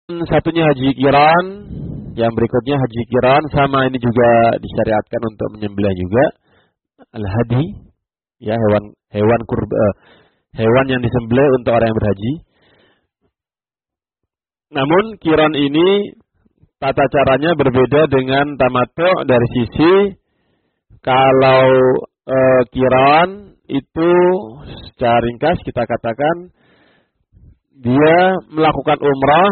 satunya haji qiran, yang berikutnya haji qiran, sama ini juga disyariatkan untuk menyembelih juga al-hadi, ya hewan yang disembelih untuk orang yang berhaji. Namun qiran ini tata caranya berbeda dengan tamattu' dari sisi kalau qiran itu secara ringkas kita katakan dia melakukan umrah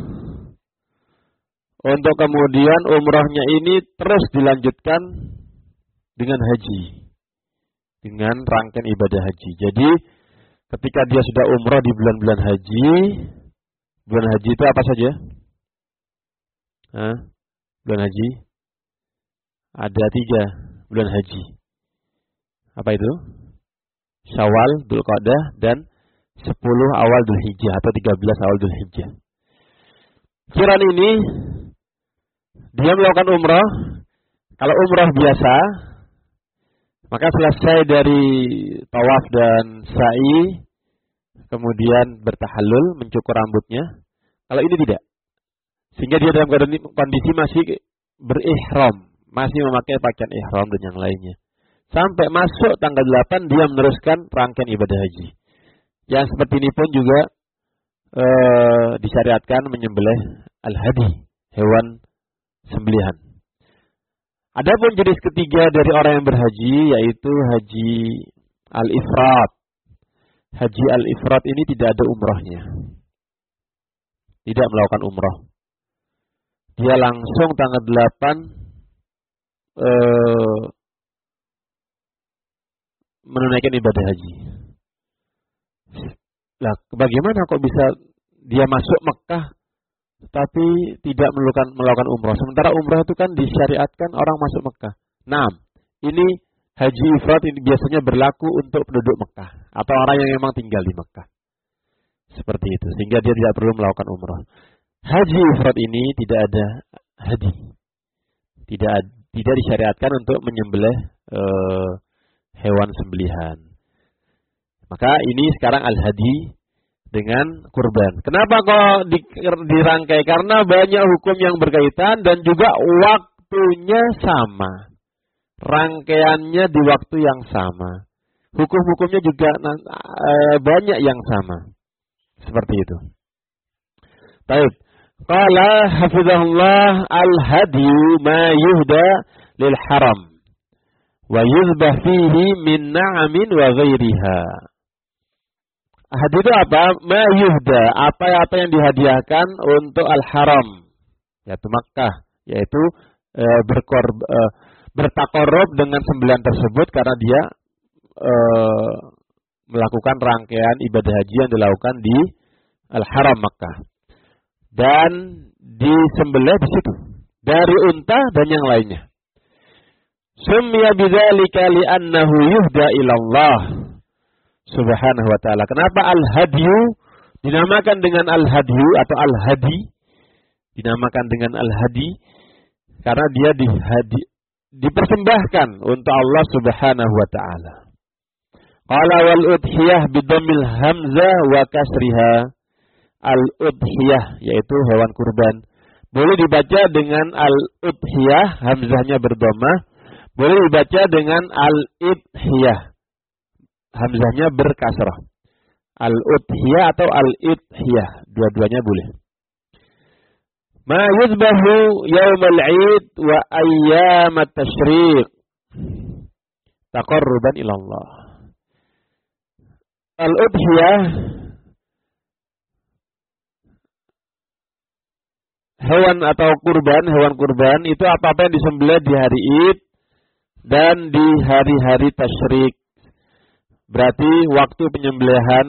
untuk kemudian umrahnya ini terus dilanjutkan dengan haji, dengan rangkaian ibadah haji. Jadi ketika dia sudah umrah di bulan-bulan haji itu apa saja? Bulan haji ada 3 bulan haji. Apa itu? Syawal, Dzulqa'dah, dan 10 awal Dzulhijjah atau 13 awal Dzulhijjah. Qiran ini dia melakukan umrah. Kalau umrah biasa, maka selesai dari tawaf dan sa'i, kemudian bertahallul, mencukur rambutnya. Kalau ini tidak. Sehingga dia dalam kondisi masih berihram, masih memakai pakaian ihram dan yang lainnya. Sampai masuk tanggal 8 dia meneruskan rangkaian ibadah haji. Yang seperti ini pun juga disyariatkan menyembelih al-hadi, hewan sembelihan. Adapun jenis ketiga dari orang yang berhaji yaitu haji al-ifrat. Haji al-ifrat ini tidak ada umrahnya. Tidak melakukan umrah. Dia langsung tanggal 8 menunaikan ibadah haji. Lah, bagaimana kok bisa dia masuk Mekah tapi tidak melakukan umrah? Sementara umrah itu kan disyariatkan orang masuk Mekah. Nah, ini haji ifrat ini biasanya berlaku untuk penduduk Mekah atau orang yang memang tinggal di Mekah. Seperti itu, sehingga dia tidak perlu melakukan umrah. Haji ifrat ini tidak ada hadi. Tidak disyariatkan untuk menyembelih hewan sembelihan. Maka ini sekarang al-hadi dengan kurban. Kenapa kok dirangkai? Karena banyak hukum yang berkaitan dan juga waktunya sama. Rangkaiannya di waktu yang sama. Hukum-hukumnya juga banyak yang sama. Seperti itu. Baik. Qala hafizahullah al-hadiyu ma yuhda lil haram wa yuzbah fihi min na'amin wa ghairiha. Hadi itu apa? Ma yuhda, apa yang dihadiahkan untuk al-haram, yaitu Makkah, yaitu bertakorup dengan sembelihan tersebut karena dia melakukan rangkaian ibadah haji yang dilakukan di al-haram Makkah. Dan disembelih di situ dari unta dan yang lainnya. Summiya bidzalika li'annahu yuhda ila Allah Subhanahu wa ta'ala. Kenapa al-hadyu dinamakan dengan al-hadyu atau al-hadi? Dinamakan dengan al-hadi karena dia dipersembahkan untuk Allah Subhanahu wa ta'ala. Qala wal udhiyah bidammil hamzah wa kasriha. Al-udhiyah yaitu hewan kurban. Boleh dibaca dengan al-udhiyah, hamzahnya berdomah. Boleh dibaca dengan al-idhiyah, hamzahnya berkasrah. Al-udhiyah atau al-idhiyah, dua-duanya boleh. Ma yuzbahu yaumal 'id wa ayyamat tasyriq taqarruban ila Allah. Al-udhiyah hewan kurban itu apa-apa yang disembelih di hari Id dan di hari-hari tasyrik. Berarti waktu penyembelihan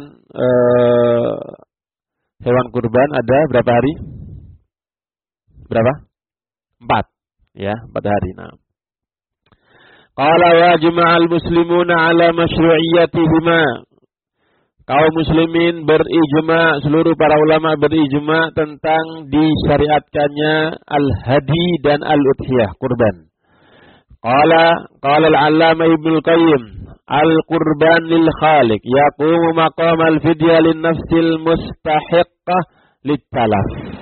hewan kurban ada berapa hari? Berapa? 4. Ya, 4 hari. Nah. Qala wa jama'al muslimuna ala masyru'iyyatihima. Kaum muslimin berijma, seluruh para ulama berijma tentang disyariatkannya al-hadi dan al-udhiyah, kurban. Qala al-'allamah Ibnu Qayyim, al-qurban lil khaliq yaqumu maqam al-fidya lin nafsil mustahiqqah lit-talaf.